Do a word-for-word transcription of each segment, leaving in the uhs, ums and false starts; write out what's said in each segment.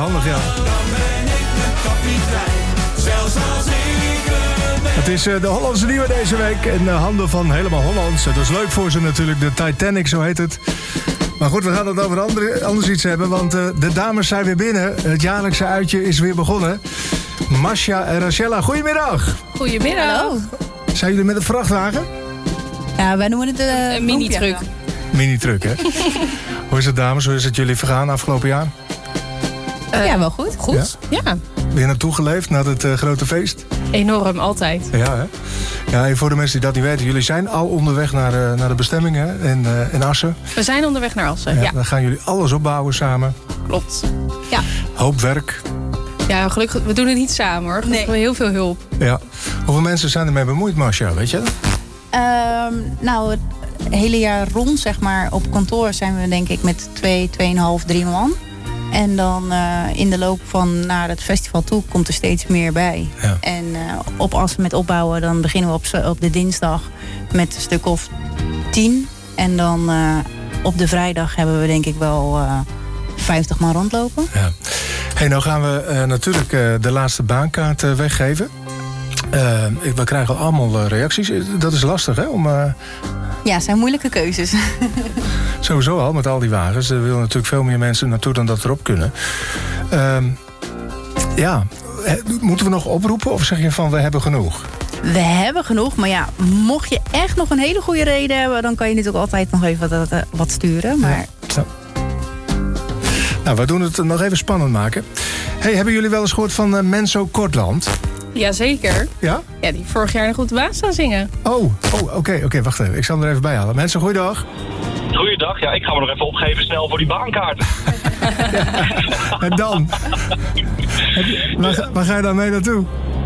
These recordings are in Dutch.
handig, ja. Dan ben ik de kapitein, zelfs als ik het ben. Het is uh, de Hollandse nieuwe deze week in de handen van Helemaal Hollands. Dat is leuk voor ze natuurlijk, de Titanic, zo heet het. Maar goed, we gaan het over andere, anders iets hebben, want uh, de dames zijn weer binnen. Het jaarlijkse uitje is weer begonnen. Masha en Rachella, goedemiddag. Goedemiddag. Hallo. Zijn jullie met een vrachtwagen? Ja, wij noemen het uh, een mini-truck. Mini-truck, hè? Hoe is het, dames? Hoe is het jullie vergaan afgelopen jaar? Uh, ja, wel goed. Goed, ja. ja. Weer naartoe geleefd, naar het uh, grote feest? Enorm, altijd. Ja, hè? Ja, en voor de mensen die dat niet weten, jullie zijn al onderweg naar, uh, naar de bestemming, hè? In, uh, in Assen. We zijn onderweg naar Assen, ja. ja. Dan gaan jullie alles opbouwen samen. Klopt. Ja. Hoop werk. Ja, gelukkig, we doen het niet samen, hoor. Nee. We hebben heel veel hulp. Ja. Hoeveel mensen zijn ermee bemoeid, Masha, weet je dat? Um, nou, het hele jaar rond, zeg maar, op kantoor zijn we denk ik met twee, tweeënhalf, drie man. En dan uh, in de loop van naar het festival toe komt er steeds meer bij. Ja. En uh, op Assen met opbouwen, dan beginnen we op, op de dinsdag met een stuk of tien. En dan uh, op de vrijdag hebben we denk ik wel uh, vijftig man rondlopen. Ja. Hey, nou gaan we uh, natuurlijk uh, de laatste baankaart uh, weggeven. Uh, we krijgen allemaal uh, reacties. Dat is lastig, hè? Om, uh... Ja, het zijn moeilijke keuzes. Sowieso al, met al die wagens. Er willen natuurlijk veel meer mensen naartoe dan dat erop kunnen. Uh, ja, moeten we nog oproepen of zeg je van we hebben genoeg? We hebben genoeg, maar ja, mocht je echt nog een hele goede reden hebben, dan kan je natuurlijk altijd nog even wat, wat sturen. Maar... Ja. Nou, we doen het nog even spannend maken. Hey, hebben jullie wel eens gehoord van uh, Menzo Kortland? Jazeker. Ja? Ja, die vorig jaar nog op de baan staan zingen. Oh, oh oké, okay, okay, wacht even. Ik zal hem er even bij halen. Mensen, goeiedag. Goeiedag, ja, ik ga me nog even opgeven snel voor die baankaart. Ja. En dan? je, waar, waar ga je dan mee naartoe?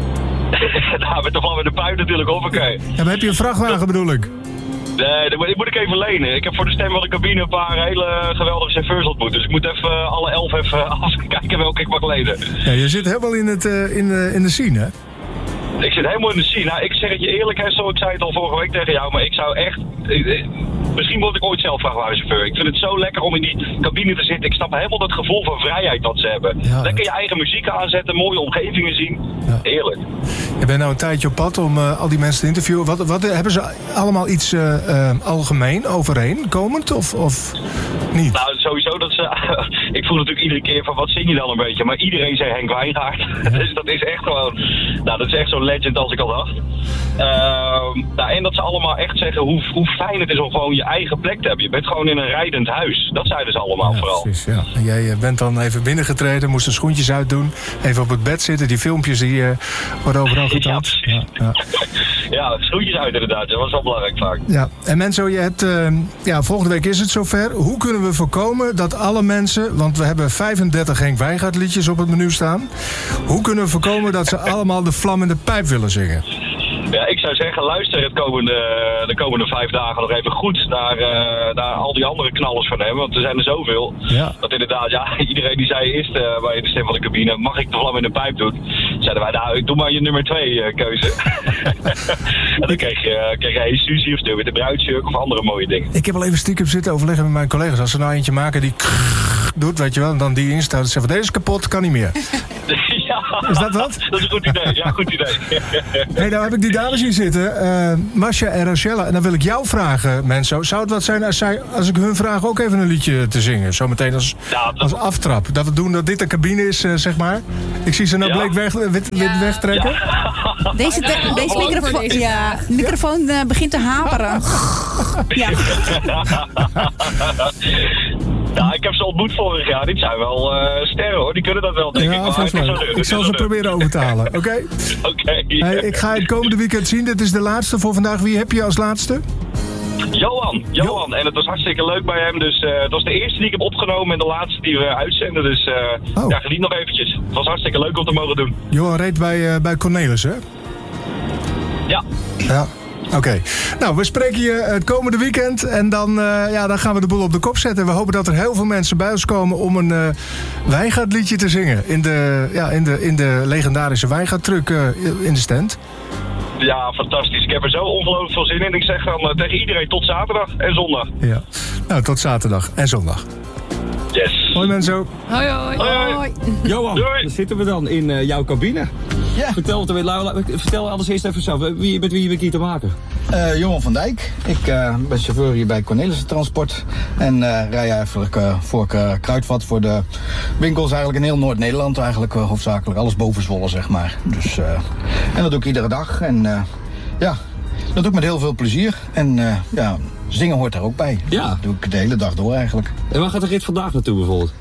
Nou, met de vlam in de pijp natuurlijk, hoppakee. Ja, maar heb je een vrachtwagen bedoel ik? Nee, die moet ik even lenen. Ik heb voor de stem van de cabine een paar hele geweldige chauffeurs ontmoet. Dus ik moet even alle elf even afkijken welke ik mag lenen. Ja, je zit helemaal in, het, uh, in, de, in de scene, hè? Ik zit helemaal in de scene. Nou, ik zeg het je eerlijk, hè, zo, ik zei het al vorige week tegen jou, maar ik zou echt... Ik, misschien word ik ooit zelf vrachtwagenchauffeur. Ik vind het zo lekker om in die cabine te zitten. Ik snap helemaal dat gevoel van vrijheid dat ze hebben. Ja, lekker je eigen muziek aanzetten, mooie omgevingen zien. Ja. Heerlijk. Je bent nou een tijdje op pad om uh, al die mensen te interviewen. Wat, wat, hebben ze allemaal iets uh, uh, algemeen overeenkomend of, of niet? Nou, sowieso dat ze... ik voel natuurlijk iedere keer van wat zing je dan een beetje. Maar iedereen zei Henk Wijngaard. Ja. Dus dat is echt gewoon... Nou, dat is echt zo'n legend als ik al dacht. Uh, nou, en dat ze allemaal echt zeggen hoe, hoe fijn het is om gewoon je eigen plek te hebben. Je bent gewoon in een rijdend huis. Dat zeiden ze allemaal ja, vooral. Precies, ja. En jij bent dan even binnengetreden, moest de schoentjes uitdoen. Even op het bed zitten. Die filmpjes die uh, worden overal getoond. Ja, ja. ja, schoentjes uit inderdaad. Dat was wel belangrijk vaak. Ja. En Menzo, je hebt, uh, ja, volgende week is het zover. Hoe kunnen we voorkomen dat alle mensen... Want we hebben vijfendertig Henk Wijngaard liedjes op het menu staan. Hoe kunnen we voorkomen dat ze allemaal de vlam in de pijp willen zingen? Ja, ik zou zeggen, luister het komende, de komende vijf dagen nog even goed naar, uh, naar al die andere knallers van hem. Want er zijn er zoveel. Ja. Dat inderdaad, ja, iedereen die zei eerst uh, bij de stem van de cabine, mag ik de vlam in de pijp doen? Zeiden wij, nou, doe maar je nummer twee uh, keuze. En dan kreeg je, kreeg je hey, Suzy of Stil met de bruidsjurk of andere mooie dingen. Ik heb al even stiekem zitten overleggen met mijn collega's. Als ze nou eentje maken die doet, weet je wel, en dan die instaat. Ze zeggen, deze is kapot, kan niet meer. Ja, is dat wat? Dat is een goed idee, ja, goed idee. Hey, nou heb ik die dames hier zitten, uh, Masha en Rachella. En dan wil ik jou vragen, Menzo. Zou het wat zijn als, zij, als ik hun vraag ook even een liedje te zingen? Zometeen als, ja, als aftrap. Dat we doen dat dit de cabine is, uh, zeg maar. Ik zie ze nou ja. bleek weg, wit, wit ja. wegtrekken. Ja. Deze, te, deze microfoon, ja, microfoon uh, begint te haperen. Ja. Ja, ik heb ze ontmoet vorig jaar. Dit zijn wel uh, sterren hoor. Die kunnen dat wel, denk ja, ik. Maar ik, ik, ik zal ze proberen over te halen, oké? Okay? Oké. Okay. Hey, ik ga het komende weekend zien. Dit is de laatste voor vandaag. Wie heb je als laatste? Johan, Johan. Jo. En het was hartstikke leuk bij hem. Dus uh, het was de eerste die ik heb opgenomen en de laatste die we uitzenden. Dus uh, oh. ja, geniet nog eventjes. Het was hartstikke leuk om te mogen doen. Johan reed bij, uh, bij Cornelis, hè? Ja. Ja. Oké. Okay. Nou, we spreken je het komende weekend. En dan, uh, ja, dan gaan we de boel op de kop zetten. We hopen dat er heel veel mensen bij ons komen om een uh, Wijngaardliedje te zingen. In de, ja, in de, in de legendarische Wijngaardtruck uh, in de stand. Ja, fantastisch. Ik heb er zo ongelooflijk veel zin in. Ik zeg dan uh, tegen iedereen tot zaterdag en zondag. Ja. Nou, tot zaterdag en zondag. Yes. Hoi Menzo. Hoi, hoi. Hoi, hoi. Johan, Doei. daar zitten we dan in uh, jouw cabine. Ja. Vertel, het, vertel alles eerst even zelf. Wie, met wie heb ik hier te maken? Uh, Johan van Dijk. Ik uh, ben chauffeur hier bij Cornelissen Transport. En uh, rij eigenlijk uh, voor uh, Kruidvat voor de winkels eigenlijk in heel Noord-Nederland. Eigenlijk uh, hoofdzakelijk alles boven Zwolle, zeg maar. Dus, uh, en dat doe ik iedere dag. En uh, ja, dat doe ik met heel veel plezier. En uh, ja, zingen hoort daar ook bij. Ja. Dat doe ik de hele dag door eigenlijk. En waar gaat de rit vandaag naartoe bijvoorbeeld?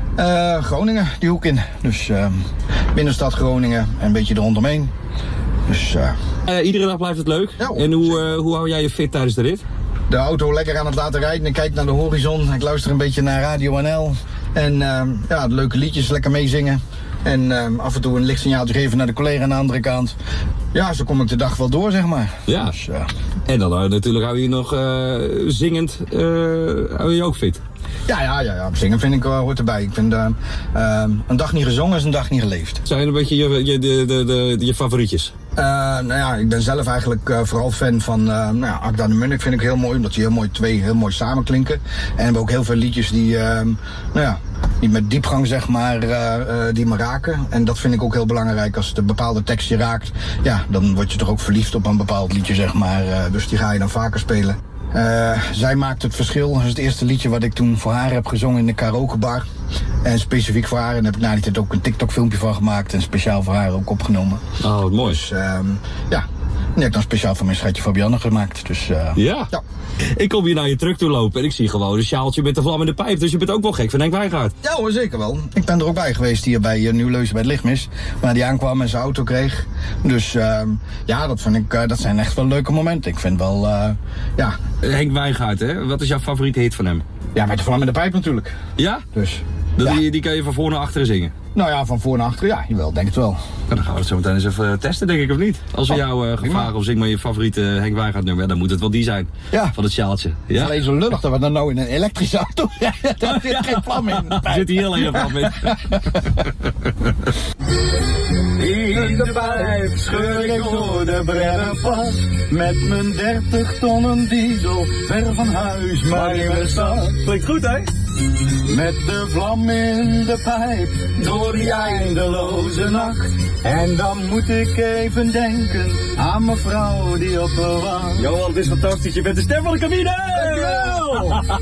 Uh, Groningen, die hoek in. Dus uh, binnenstad Groningen en een beetje er rondomheen. Dus, uh, uh, iedere dag blijft het leuk. Ja, en hoe, uh, hoe hou jij je fit tijdens de rit? De auto lekker aan het laten rijden. Ik kijk naar de horizon. Ik luister een beetje naar Radio N L. En uh, ja, leuke liedjes, lekker meezingen. En uh, af en toe een lichtsignaaltje geven naar de collega aan de andere kant. Ja, zo kom ik de dag wel door, zeg maar. Ja. Dus, uh, en dan uh, natuurlijk hou je nog uh, zingend, uh, hou je je ook fit? Ja, ja, ja, ja. Zingen vind ik uh, hoort erbij. Ik vind uh, uh, een dag niet gezongen is een dag niet geleefd. Zijn een beetje je, je, de, de, de, je favorietjes? Uh, nou ja, ik ben zelf eigenlijk uh, vooral fan van uh, nou ja, Akda de Munnik vind ik heel mooi. Omdat die heel mooi twee heel mooi samen klinken. En we hebben ook heel veel liedjes die, uh, nou ja, die met diepgang zeg maar, uh, uh, die me raken. En dat vind ik ook heel belangrijk. Als het een bepaalde tekst je raakt, ja, dan word je toch ook verliefd op een bepaald liedje zeg maar. Uh, dus die ga je dan vaker spelen. Uh, zij maakt het verschil. Dat is het eerste liedje wat ik toen voor haar heb gezongen in de karaokebar. En specifiek voor haar. En daar heb ik na die tijd ook een TikTok filmpje van gemaakt. En speciaal voor haar ook opgenomen. Oh, wat mooi. Dus uh, ja, die heb ik dan speciaal voor mijn schatje Fabianne gemaakt. Dus, uh, ja. ja. Ik kom hier naar je truck toe lopen en ik zie gewoon een sjaaltje met de vlam in de pijp. Dus je bent ook wel gek van Henk Wijngaard. Ja hoor, zeker wel. Ik ben er ook bij geweest hier bij uh, Nieuw-Leuzen bij het Lichtmis. Waar die aankwam en zijn auto kreeg. Dus uh, ja, dat, vind ik, uh, dat zijn echt wel leuke momenten. Ik vind wel, uh, ja... Henk Wijngaard, hè? Wat is jouw favoriete hit van hem? Ja, met de vlam in de pijp natuurlijk. Ja? Dus, dat ja. die, die kan je van voor naar achteren zingen? Nou ja, van voor naar achter, ja, jawel, denk het wel. Nou, dan gaan we het zo meteen eens even testen, denk ik, of niet? Als we oh, jou uh, gaan vragen of zing maar je favoriete Henk Wijngaard nummer, dan moet het wel die zijn. Ja. Van het sjaaltje. Ja? Het is alleen zo lullig dat we dan nou in een elektrische auto daar zit geen vlam in. Er zit hier alleen een vlam in. In de pijp scheur ik door de Brennenpas. Met mijn dertig tonnen diesel, ver van huis, maar in mijn stad. Klinkt goed, hè? Met de vlam in de pijp, door die eindeloze nacht. En dan moet ik even denken aan mijn vrouw die op me wacht. Johan, het is fantastisch. Je bent de stem van de cabine! Dankjewel!